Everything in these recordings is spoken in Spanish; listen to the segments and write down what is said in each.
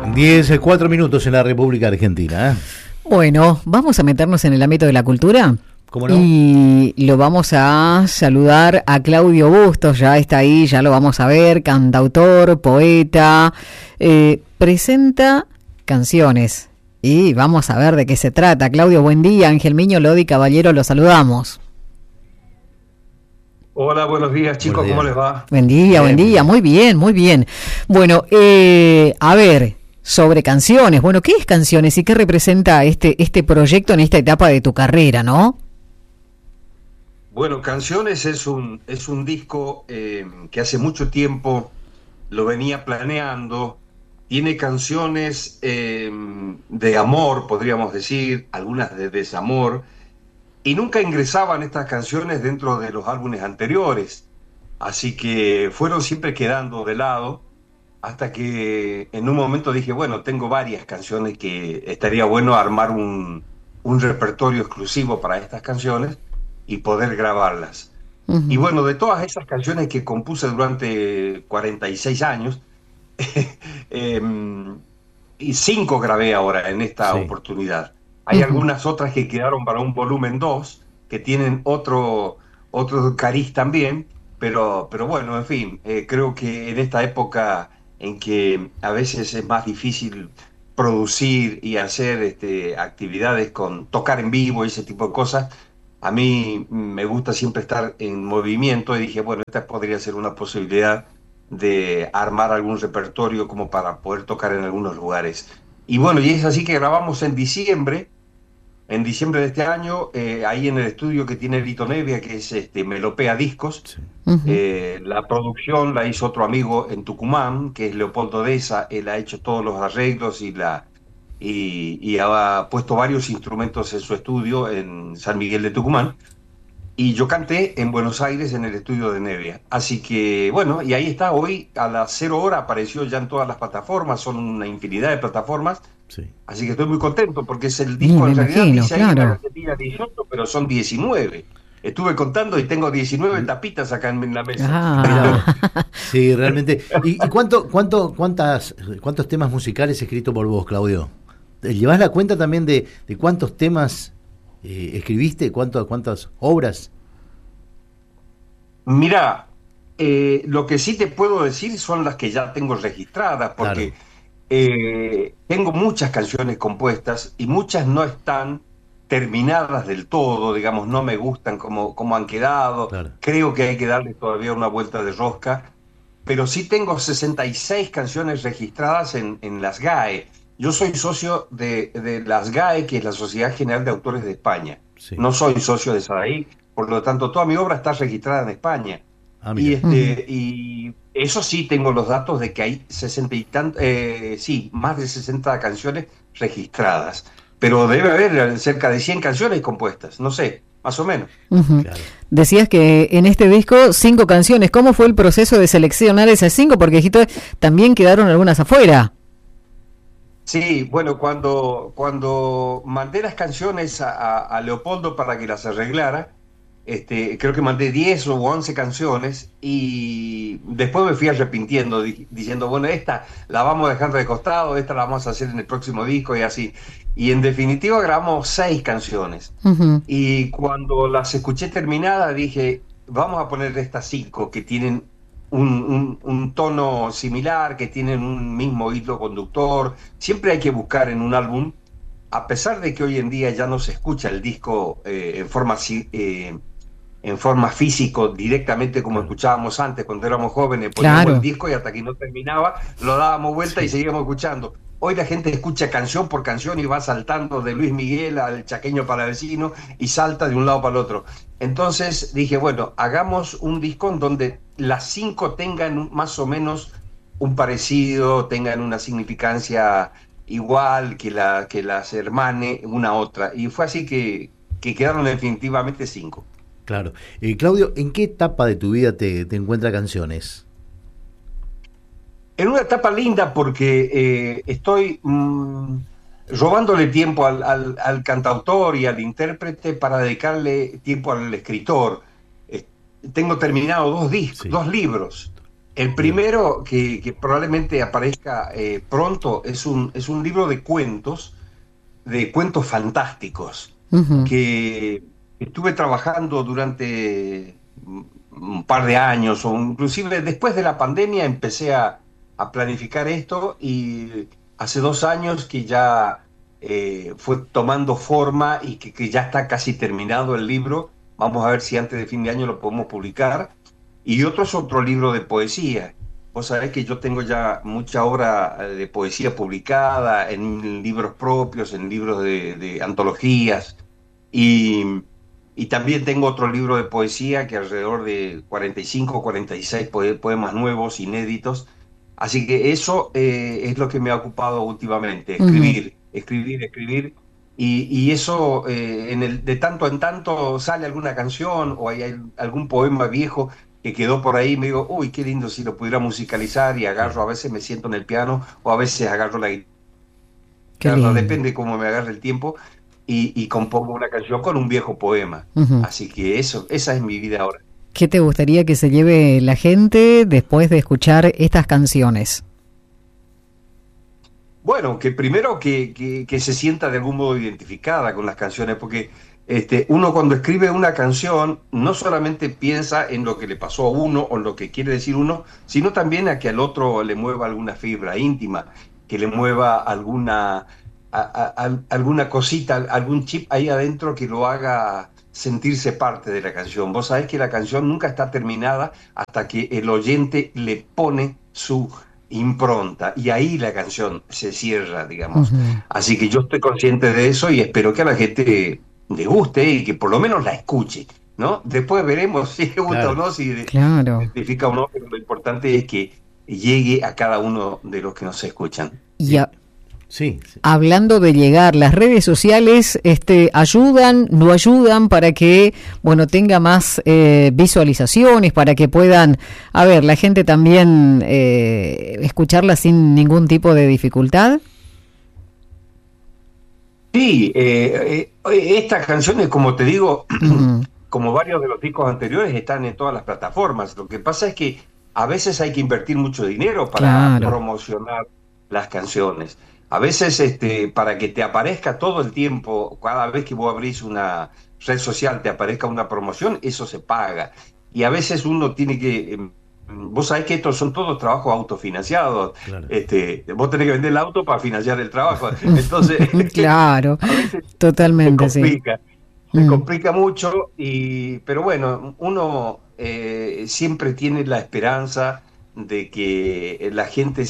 4 minutos en la República Argentina. Bueno, vamos a meternos en el ámbito de la cultura. ¿Cómo no? Y lo vamos a saludar a Claudio Bustos, ya está ahí, ya lo vamos a ver, cantautor, poeta, presenta canciones. Y vamos a ver de qué se trata. Claudio, buen día. Ángel Miño, Lodi Caballero, los saludamos. Hola, buenos días, chicos, ¿cómo les va? Buen día, muy bien, muy bien. Bueno, a ver, sobre canciones. Bueno, ¿qué es Canciones y qué representa este proyecto en esta etapa de tu carrera, no? Bueno, Canciones es un disco que hace mucho tiempo lo venía planeando. Tiene canciones de amor, podríamos decir, algunas de desamor, y nunca ingresaban estas canciones dentro de los álbumes anteriores. Así que fueron siempre quedando de lado, hasta que en un momento dije, bueno, tengo varias canciones que estaría bueno armar un repertorio exclusivo para estas canciones y poder grabarlas. Uh-huh. Y bueno, de todas esas canciones que compuse durante 46 años, y 5 grabé ahora en esta oportunidad. Hay algunas otras que quedaron para un volumen 2, que tienen otro cariz también, pero bueno, en fin, creo que en esta época en que a veces es más difícil producir y hacer actividades con tocar en vivo y ese tipo de cosas, a mí me gusta siempre estar en movimiento, y dije, bueno, esta podría ser una posibilidad de armar algún repertorio como para poder tocar en algunos lugares. Y bueno, y es así que grabamos en diciembre de este año, ahí en el estudio que tiene Vito Nevia, que es Melopea Discos. Sí. Uh-huh. La producción la hizo otro amigo en Tucumán, que es Leopoldo Deza. Él ha hecho todos los arreglos y ha puesto varios instrumentos en su estudio en San Miguel de Tucumán. Y yo canté en Buenos Aires en el estudio de Nevia. Así que, bueno, y ahí está. Hoy a las 0 horas apareció ya en todas las plataformas. Son una infinidad de plataformas. Sí. Así que estoy muy contento porque es el disco, en realidad dice ahí claro. Que tenía 18, pero son 19. Estuve contando y tengo 19 tapitas acá en la mesa. Sí, realmente. ¿Y cuántos temas musicales escritos por vos, Claudio? ¿Llevás la cuenta también de cuántos temas escribiste? ¿Cuántas obras? Mirá, lo que sí te puedo decir son las que ya tengo registradas, porque tengo muchas canciones compuestas y muchas no están terminadas del todo, digamos, no me gustan como han quedado. Claro. Creo que hay que darle todavía una vuelta de rosca, pero sí tengo 66 canciones registradas en las GAE. Yo soy socio de las GAE, que es la Sociedad General de Autores de España. Sí. No soy socio de SADAI, por lo tanto toda mi obra está registrada en España. Y eso sí, tengo los datos de que hay 60 y más de 60 canciones registradas. Pero debe haber cerca de 100 canciones compuestas, no sé, más o menos. Uh-huh. Claro. Decías que en este disco 5 canciones. ¿Cómo fue el proceso de seleccionar esas 5? Porque dijiste, también quedaron algunas afuera. Sí, bueno, cuando mandé las canciones a Leopoldo para que las arreglara, creo que mandé 10 o 11 canciones y después me fui arrepintiendo, diciendo, bueno, esta la vamos a dejar de costado, esta la vamos a hacer en el próximo disco y así. Y en definitiva grabamos 6 canciones. Uh-huh. Y cuando las escuché terminadas dije, vamos a poner estas 5 que tienen un tono similar, que tienen un mismo hilo conductor. Siempre hay que buscar en un álbum, a pesar de que hoy en día ya no se escucha el disco en forma físico directamente como escuchábamos antes cuando éramos jóvenes, poníamos el disco y hasta que no terminaba lo dábamos vuelta y seguíamos escuchando. Hoy la gente escucha canción por canción y va saltando de Luis Miguel al Chaqueño Palavecino y salta de un lado para el otro. Entonces dije, bueno, hagamos un disco en donde las 5 tengan más o menos un parecido, tengan una significancia igual, que las hermane una a otra. Y fue así que quedaron definitivamente 5. Claro. Claudio, ¿en qué etapa de tu vida te encuentra Canciones? En una etapa linda porque estoy robándole tiempo al cantautor y al intérprete para dedicarle tiempo al escritor. Tengo terminado 2 libros El primero que probablemente aparezca pronto es un libro de cuentos fantásticos, Ujú. que estuve trabajando durante un par de años, o inclusive después de la pandemia empecé a planificar esto, y hace 2 años que ya fue tomando forma y que ya está casi terminado el libro. Vamos a ver si antes de fin de año lo podemos publicar. Y otro es otro libro de poesía. Vos sabés que yo tengo ya mucha obra de poesía publicada en libros propios, en libros de antologías, y, y también tengo otro libro de poesía que alrededor de 45 o 46 poemas nuevos, inéditos. Así que eso es lo que me ha ocupado últimamente, Ujú. escribir, escribir, escribir. Y eso, de tanto en tanto sale alguna canción o hay algún poema viejo que quedó por ahí, me digo, uy, qué lindo si lo pudiera musicalizar, y agarro, a veces me siento en el piano o a veces agarro la Qué guitarra, lindo. depende cómo me agarre el tiempo, y compongo una canción con un viejo poema. Ujú. Así que eso, esa es mi vida ahora. ¿Qué te gustaría que se lleve la gente después de escuchar estas canciones? Bueno, que primero que se sienta de algún modo identificada con las canciones, porque uno cuando escribe una canción no solamente piensa en lo que le pasó a uno o en lo que quiere decir uno, sino también a que al otro le mueva alguna fibra íntima, que le mueva alguna cosita, algún chip ahí adentro que lo haga sentirse parte de la canción. Vos sabés que la canción nunca está terminada hasta que el oyente le pone su impronta, y ahí la canción se cierra, digamos. Ujú. Así que yo estoy consciente de eso y espero que a la gente le guste y que por lo menos la escuche, ¿no? Después veremos si le gusta o Claro. no, si Claro. identifica o no, pero lo importante es que llegue a cada uno de los que nos escuchan. Y Y- sí, sí. hablando de llegar, las redes sociales, ayudan, no ayudan para que, bueno, tenga más visualizaciones, para que puedan, a ver, la gente también escucharla sin ningún tipo de dificultad. Sí, estas canciones, como te digo, Ujú. como varios de los discos anteriores, están en todas las plataformas. Lo que pasa es que a veces hay que invertir mucho dinero para Claro. promocionar las canciones. A veces, para que te aparezca todo el tiempo, cada vez que vos abrís una red social, te aparezca una promoción, eso se paga. Y a veces uno tiene que... vos sabés que estos son todos trabajos autofinanciados. Claro. Vos tenés que vender el auto para financiar el trabajo. Entonces, Claro, a veces se totalmente, sí. complica. Se Mm. complica mucho, pero bueno, uno siempre tiene la esperanza de que la gente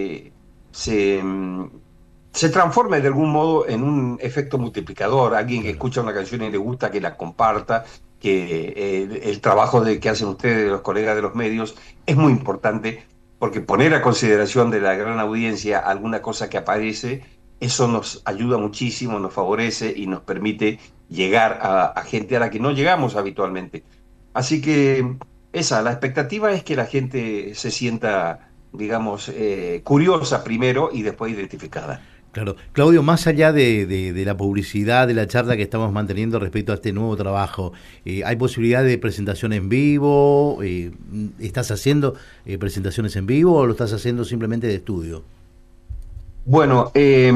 se, mm, se transforme de algún modo en un efecto multiplicador. Alguien que Claro. escucha una canción y le gusta, que la comparta, que el trabajo que hacen ustedes, los colegas de los medios, es muy importante, porque poner a consideración de la gran audiencia alguna cosa que aparece, eso nos ayuda muchísimo, nos favorece y nos permite llegar a gente a la que no llegamos habitualmente. Así que la expectativa es que la gente se sienta, digamos, curiosa primero y después identificada. Claro. Claudio, más allá de la publicidad, de la charla que estamos manteniendo respecto a este nuevo trabajo, ¿hay posibilidad de presentación en vivo? ¿Estás haciendo presentaciones en vivo o lo estás haciendo simplemente de estudio? Bueno,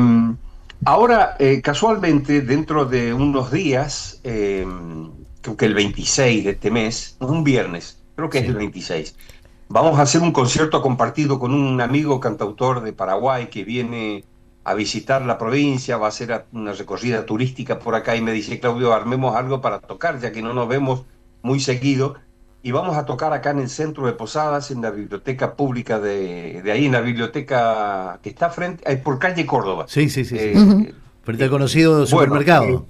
ahora casualmente dentro de unos días, creo que el 26 de este mes, un viernes, creo que es el Sí. 26, vamos a hacer un concierto compartido con un amigo cantautor de Paraguay que viene a visitar la provincia, va a hacer una recorrida turística por acá, y me dice, Claudio, armemos algo para tocar, ya que no nos vemos muy seguido, y vamos a tocar acá en el centro de Posadas, en la biblioteca pública de ahí, en la biblioteca que está frente, por calle Córdoba. Sí, sí, sí, sí. Ujú. Eh, Frente al conocido bueno, supermercado.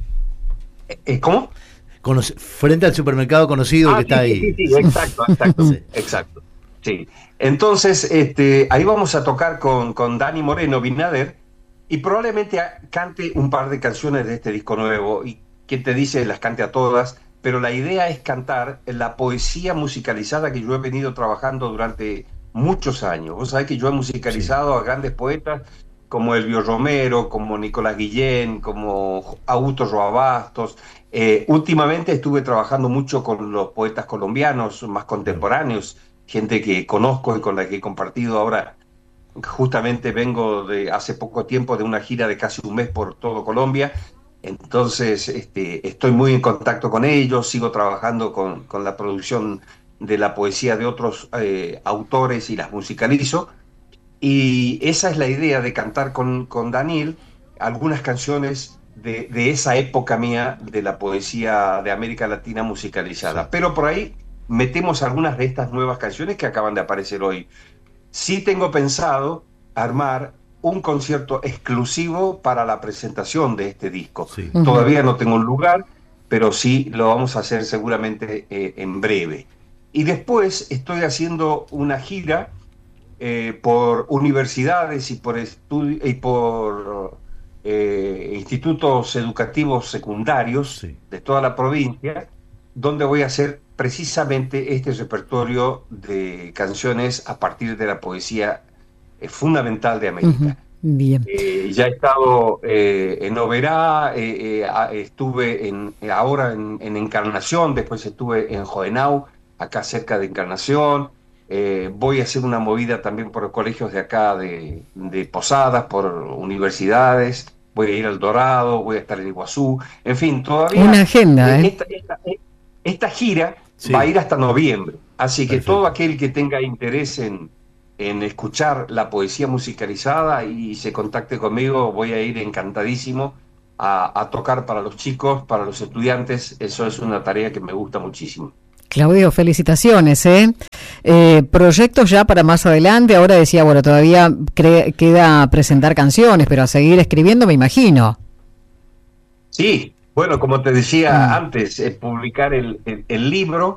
¿cómo? Frente al supermercado conocido que Sí, está sí, sí, ahí. sí, exacto, exacto, Sí. exacto. Sí. Entonces, ahí vamos a tocar con Dani Moreno Binader, y probablemente cante un par de canciones de este disco nuevo, y quien te dice las cante a todas, pero la idea es cantar la poesía musicalizada que yo he venido trabajando durante muchos años. Vos sabés que yo he Sí. musicalizado a grandes poetas como Elvio Romero, como Nicolás Guillén, como Augusto Roa Bastos. Últimamente estuve trabajando mucho con los poetas colombianos más Claro. contemporáneos, gente que conozco y con la que he compartido. Ahora justamente vengo de hace poco tiempo de una gira de casi un mes por todo Colombia, entonces estoy muy en contacto con ellos, sigo trabajando con la producción de la poesía de otros autores y las musicalizo, y esa es la idea de cantar con Daniel algunas canciones de esa época mía de la poesía de América Latina musicalizada. Pero por ahí metemos algunas de estas nuevas canciones que acaban de aparecer hoy. Sí tengo pensado armar un concierto exclusivo para la presentación de este disco. Sí. Todavía no tengo un lugar, pero sí lo vamos a hacer seguramente en breve. Y después estoy haciendo una gira por universidades y por institutos educativos secundarios Sí. de toda la provincia, donde voy a hacer precisamente este repertorio de canciones a partir de la poesía fundamental de América. Bien. Ya he estado en Oberá, estuve ahora en Encarnación, después estuve en Jodenau, acá cerca de Encarnación. Voy a hacer una movida también por los colegios de acá de Posadas, por universidades. Voy a ir al Dorado, voy a estar en Iguazú. En fin, todavía... Una agenda, ¿eh? Esta gira Sí. va a ir hasta noviembre. Así que Perfecto. todo aquel que tenga interés en escuchar la poesía musicalizada y se contacte conmigo, voy a ir encantadísimo a tocar para los chicos, para los estudiantes. Eso es una tarea que me gusta muchísimo. Claudio, felicitaciones, ¿eh? Proyectos ya para más adelante. Ahora decía, bueno, todavía queda presentar canciones, pero a seguir escribiendo, me imagino. Sí, bueno, como te decía antes, publicar el libro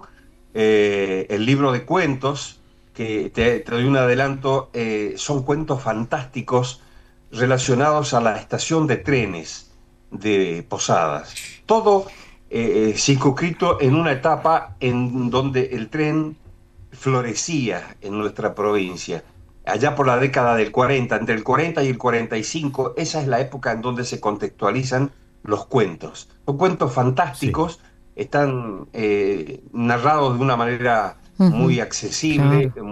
de cuentos, que te doy un adelanto, son cuentos fantásticos relacionados a la estación de trenes de Posadas. Todo circunscrito en una etapa en donde el tren florecía en nuestra provincia. Allá por la década del 40, entre el 40 y el 45, esa es la época en donde se contextualizan los cuentos. Son cuentos fantásticos, están narrados de una manera muy accesible, claro.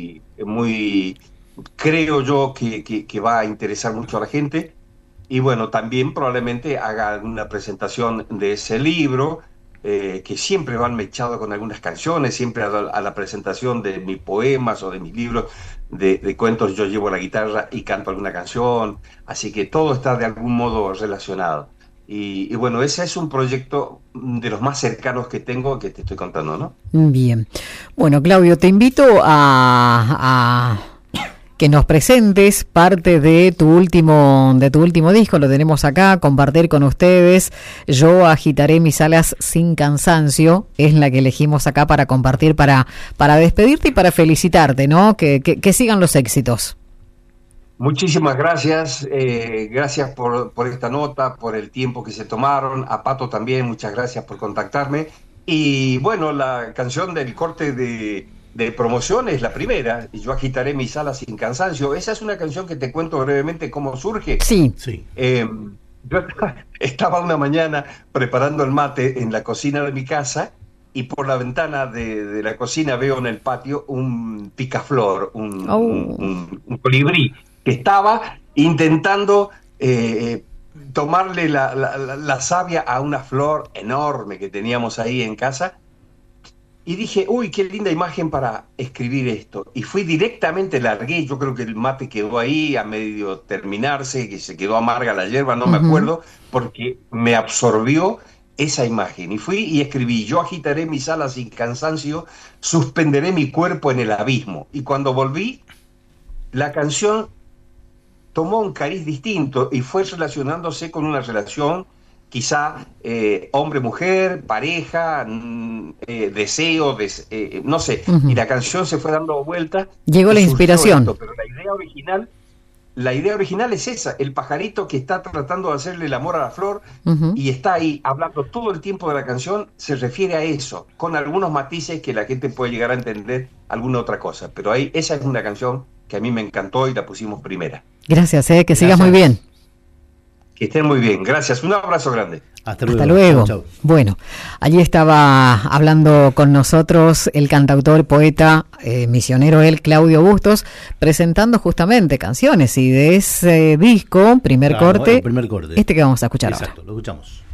muy creo yo que va a interesar mucho a la gente. Y bueno, también probablemente haga una presentación de ese libro, que siempre van mechado con algunas canciones, siempre a la presentación de mis poemas o de mis libros de cuentos yo llevo la guitarra y canto alguna canción, así que todo está de algún modo relacionado. Y bueno, ese es un proyecto de los más cercanos que tengo, que te estoy contando, ¿no? Bien. Bueno, Claudio, te invito a que nos presentes parte de tu último disco. Lo tenemos acá, compartir con ustedes. Yo agitaré mis alas sin cansancio, es la que elegimos acá para compartir, para despedirte y para felicitarte, ¿no? Que sigan los éxitos. Muchísimas gracias, gracias por esta nota, por el tiempo que se tomaron. A Pato también, muchas gracias por contactarme. Y bueno, la canción del corte de promoción es la primera, Yo agitaré mis alas sin cansancio. Esa es una canción que te cuento brevemente cómo surge. Sí. Yo estaba una mañana preparando el mate en la cocina de mi casa y por la ventana de la cocina veo en el patio un picaflor, un colibrí, que estaba intentando tomarle la savia a una flor enorme que teníamos ahí en casa. Y dije, uy, qué linda imagen para escribir esto. Y fui directamente, largué, yo creo que el mate quedó ahí a medio terminarse, que se quedó amarga la hierba, no me acuerdo, porque me absorbió esa imagen. Y fui y escribí, yo agitaré mis alas sin cansancio, suspenderé mi cuerpo en el abismo. Y cuando volví, la canción tomó un cariz distinto y fue relacionándose con una relación quizá hombre-mujer, pareja, deseo, no sé, y la canción se fue dando vuelta. Llegó la inspiración. Pero la idea original es esa, el pajarito que está tratando de hacerle el amor a la flor y está ahí hablando todo el tiempo de la canción, se refiere a eso, con algunos matices que la gente puede llegar a entender alguna otra cosa, pero ahí esa es una canción que a mí me encantó y la pusimos primera. Gracias, que sigas muy bien. Que estén muy bien. Gracias. Un abrazo grande. Hasta luego. Hasta luego. Chau, chau. Bueno, allí estaba hablando con nosotros el cantautor, poeta, misionero él, Claudio Bustos, presentando justamente canciones y de ese disco, primer corte, el primer corte. este que vamos a escuchar Exacto, ahora. lo escuchamos.